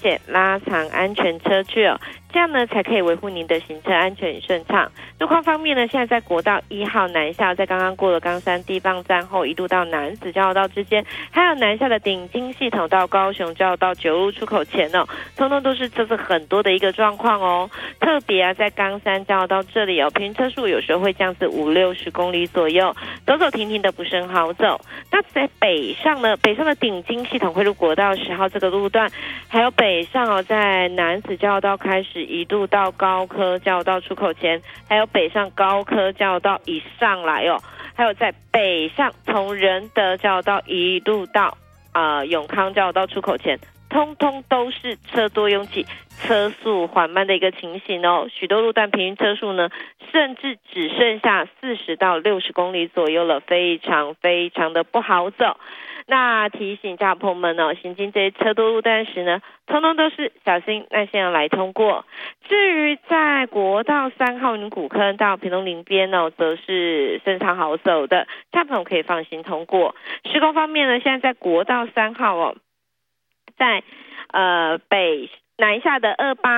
且拉长安全车距哦，这样呢才可以维护您的行车安全与顺畅。路况方面呢，现在在国道1号南下，在刚刚过了冈山地磅站后，一路到楠梓交流道之间，还有南下的顶金系统到高雄交流道9路出口前哦，通通都是这是很多的一个状况哦。特别啊，在冈山交流道这里哦，平均车速有时候会降至50-60公里左右，走走停停的不是很好走。那在北上呢，北上的顶金系统汇入国道10号这个路段，还有北上哦，在楠梓交流道开始一路到高科交流道出口前，还有北上高科交流道以上来哦，还有在北上从仁德交流道一路到永康交流道出口前，通通都是车多拥挤、车速缓慢的一个情形哦。许多路段平均车速呢，甚至只剩下40-60公里左右了，非常非常的不好走。那提醒家朋友们哦，行经这些车多路段时呢，通通都是小心耐心的来通过。至于在国道3号云谷坑到屏东林边哦，则是顺畅好走的，家朋友可以放心通过。施工方面呢，现在在国道3号哦，在北南下的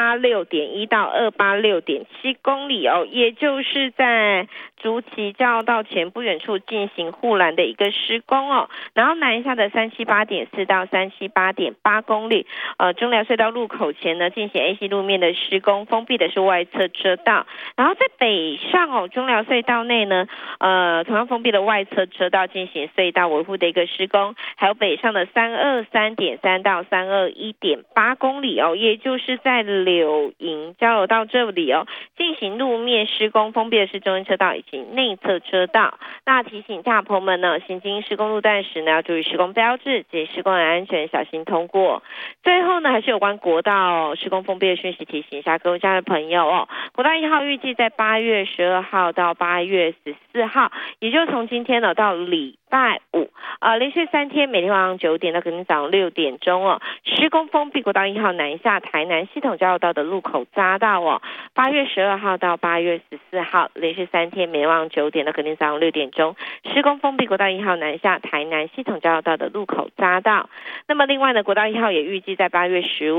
286.1到286.7公里哦，也就是在竹崎交流道前不远处进行护栏的一个施工哦。然后南下的378.4到378.8公里，中寮隧道路口前呢进行 AC 路面的施工，封闭的是外侧车道。然后在北上哦，中寮隧道内呢，同样封闭的外侧车道进行隧道维护的一个施工，还有北上的323.3到321.8公里哦，也就是在柳营交流道这里哦，进行路面施工，封闭的是中间车道以及内侧车道。那提醒大朋友们呢，行经施工路段时呢，要注意施工标志及施工的安全，小心通过。最后呢，还是有关国道施工封闭的讯息，提醒一下各位家的朋友哦。国道1号预计在8月12号到8月14号，也就是从今天呢到礼拜五连续3天，每天晚上9点到隔天早上6点钟哦，施工封闭国道1号南下台南系统交流道的路口匝道哦。8月12号到8月14号，连续3天，每天晚上9点到隔天早上6点钟，施工封闭国道1号南下台南系统交流道的路口匝道。那么另外呢，国道1号也预计在8月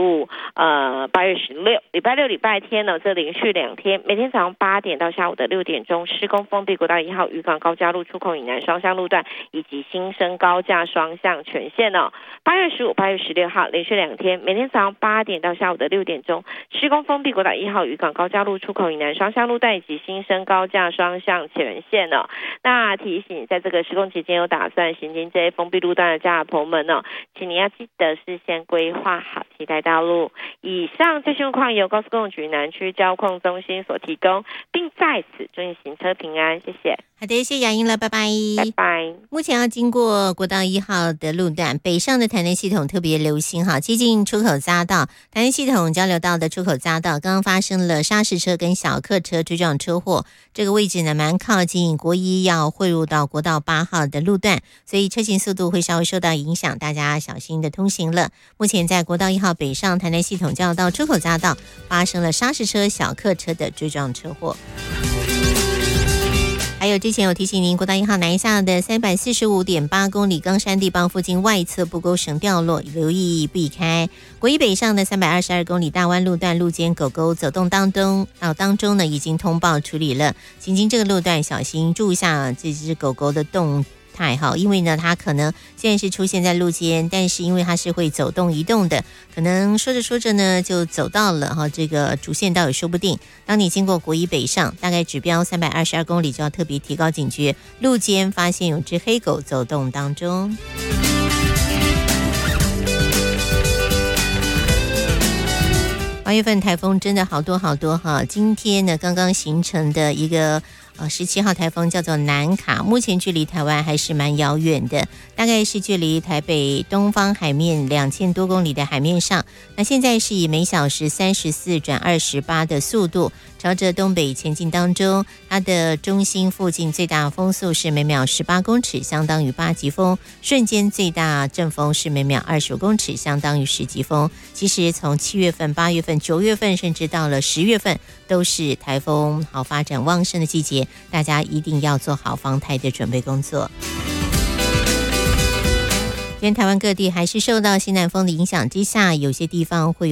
15、8月16，礼拜六、礼拜天呢，这连续2天，每天早上8点到下午的6点钟，施工封闭国道1号渔港高架路出口以南双向路段以及新生高架双向全线哦。8月15、8月16号连续2天，每天早上8点到下午的6点钟，施工封闭国道1号渔港高架路出口以南双向路段以及新生高架双向全线哦。那提醒在这个施工期间有打算行经这些封闭路段的家人朋友们哦，请你要记得事先规划好替代道路。以上最新路况由高速公路局南区交控中心所提供，并在此祝你行车平安，谢谢。 好的，谢谢雅英了，拜拜。 拜拜。 目前要经过国道1号的路段，北上的台南系统特别留心哈，接近出口匝道，台南系统交流道的出口匝道刚刚发生了砂石车跟小客车追撞车祸，这个位置呢蛮靠近国一要汇入到国道8号的路段，所以车行速度会稍微受到影响，大家小心的通行了。目前在国道1号北上台南系统交流道出口匝道发生了砂石车、小客车的追撞车祸。还有之前有提醒您，国道1号南下的345.8公里冈山地磅附近外侧不勾绳掉落，留意避开。国一北上的322公里大湾路段路肩狗狗走动当中呢，已经通报处理了，行经这个路段小心注意一下这只狗狗的动态哈，因为呢它可能现在是出现在路肩，但是因为它是会走动移动的，可能说着说着呢就走到了哈这个主线道也说不定。当你经过国一北上，大概指标322公里就要特别提高警觉，路肩发现有只黑狗走动当中。8月份台风真的好多好多哈，今天呢刚刚形成的一个17号台风叫做南卡，目前距离台湾还是蛮遥远的，大概是距离台北东方海面2000多公里的海面上。那现在是以每小时34转28的速度朝着东北前进当中，它的中心附近最大风速是每秒18公尺，相当于8级风，瞬间最大阵风是每秒25公尺，相当于10级风。其实从7月份、8月份、9月份，甚至到了10月份，都是台风好发展旺盛的季节，大家一定要做好防台的准备工作。今天台湾各地还是受到西南风的影响之下，有些地方会